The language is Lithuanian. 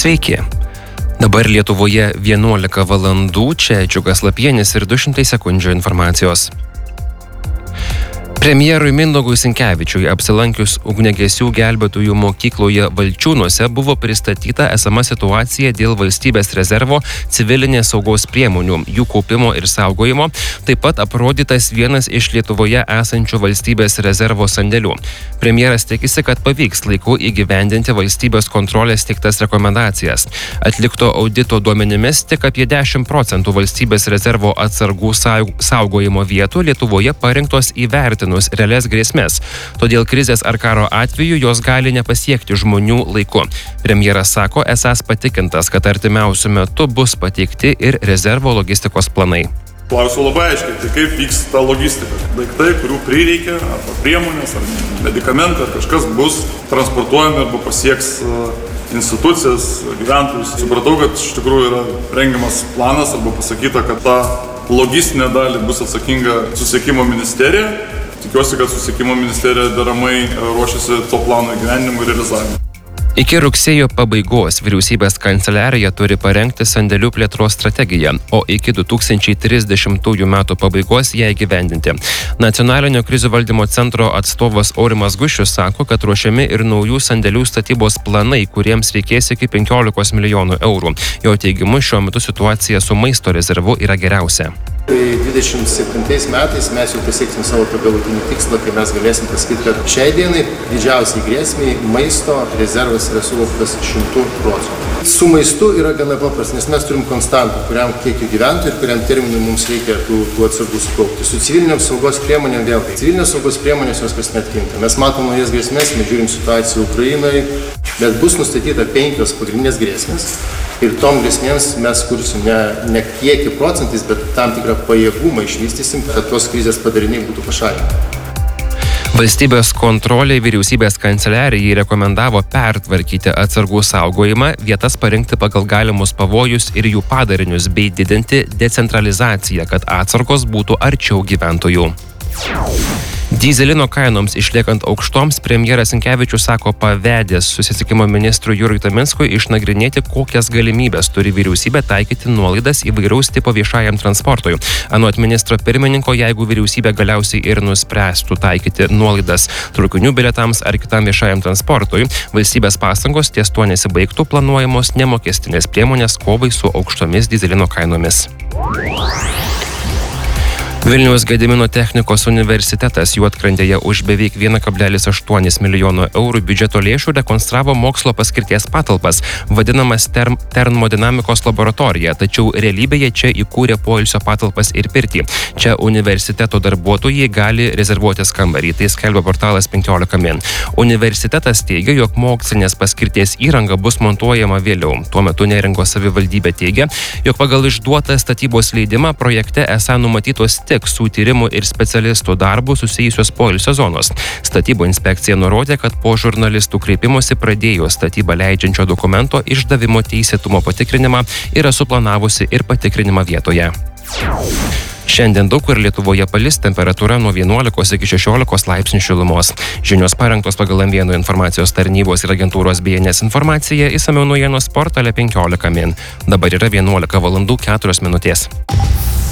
Sveiki. Dabar Lietuvoje 11 valandų, čia Džiugas Lapienis ir 200 sekundžių informacijos. Premjerui Mindaugui Sinkevičiui apsilankius ugniagesių gelbėtojų mokykloje Valčiūnuose buvo pristatyta esama situacija dėl valstybės rezervo civilinės saugos priemonių, jų kaupimo ir saugojimo, taip pat aprodytas vienas iš Lietuvoje esančių valstybės rezervo sandėlių. Premjeras tikisi, kad pavyks laiku įgyvendinti valstybės kontrolės teiktas rekomendacijas. Atlikto audito duomenimis tik apie 10% valstybės rezervo atsargų saugojimo vietų Lietuvoje parinktos įvertinus realias grėsmės. Todėl krizės ar karo atveju jos gali nepasiekti žmonių laiku. Premjeras sako, esąs patikintas, kad artimiausiu metu bus pateikti ir rezervo logistikos planai. Klausiu labai aiškiai, tai kaip vyks ta logistika. Daiktai, kurių prireikia, arba priemonės, ar medikamentai, ar kažkas bus transportuojami arba pasieks institucijas, gyventojus. Supratau, kad iš tikrųjų yra rengiamas planas arba pasakyta, kad ta logistinė dalį bus atsakinga Susisiekimo ministerija. Tikiuosi, kad Susisiekimo ministerija deramai ruošiasi to plano įgyvendinimui ir realizavimui. Iki rugsėjo pabaigos vyriausybės kanceliarija turi parengti sandėlių plėtros strategiją, o iki 2030 metų pabaigos ją įgyvendinti. Nacionalinio krizių valdymo centro atstovas Aurimas Guščius sako, kad ruošiami ir naujų sandėlių statybos planai, kuriems reikės iki 15 milijonų eurų. Jo teigimu, šiuo metu situacija su maisto rezervu yra geriausia. Tai 27 metais mes jau pasieksim savo galutinį tikslą, kai mes galėsim pasakyti, kad šiai dienai didžiausiai grėsmiai maisto rezervas yra suvoktas 100%. Su maistu yra gana paprasta, nes mes turim konstantą, kuriam kiekiu gyventojų ir kuriam terminui mums reikia tų atsargų sukaupti. Su civiliniam saugos priemonėm vėlgi. Civilinės saugos priemonės jos kasmet kinta. Mes matom naujas grėsmės, mes žiūrim situaciją Ukrainoje, bet bus nustatyta 5 pagrindinės grėsmės. Ir tom grėsmėms mes kursim ne kiekį procentais, bet tam tikrą pajėgumą išvystysim, kad tos krizės padariniai būtų pašalinti. Valstybės kontrolė vyriausybės kanceliarijai rekomendavo pertvarkyti atsargų saugojimą, vietas parinkti pagal galimus pavojus ir jų padarinius, bei didinti decentralizaciją, kad atsargos būtų arčiau gyventojų. Dyzelino kainoms išliekant aukštoms, premjeras Sinkevičius sako pavedęs Susisiekimo ministrui Jurgiui Taminskui išnagrinėti, kokias galimybės turi vyriausybė taikyti nuolaidas įvairaus tipo viešajam transportui. Anot ministro pirmininko, jeigu vyriausybė galiausiai ir nuspręstų taikyti nuolaidas traukinių bilietams ar kitam viešajam transportui, valstybės pastangos ties tuo nesibaigtų, planuojamos nemokestinės priemonės kovai su aukštomis dyzelino kainomis. Vilniaus Gedimino technikos universitetas Juodkrantėje už beveik 1,8 milijono eurų biudžeto lėšų rekonstravo mokslo paskirties patalpas, vadinamas termodinamikos laboratorija, tačiau realybėje čia įkūrė poilsio patalpas ir pirtį. Čia universiteto darbuotojai gali rezervuotis kambarį, tai skelbia portalas 15 min. Universitetas teigia, jog mokslinės paskirties įranga bus montuojama vėliau. Tuo metu Neringos savivaldybė teigia, jog pagal išduotą statybos leidimą projekte esą numatytos tik su tyrimų ir specialistų darbų susijusios poilsio zonos. Statybų inspekcija nurodė, kad po žurnalistų kreipimosi pradėjo statybą leidžiančio dokumento išdavimo teisėtumo patikrinimą, yra suplanavusi ir patikrinimą vietoje. Šiandien daug kur Lietuvoje palis, temperatūra nuo 11 iki 16 laipsnių šilumos. Žinios parengtos pagal M1 informacijos tarnybos ir agentūros BNS informaciją, išsamiau naujienos portale 15 min. Dabar yra 11 valandų 4 minutės.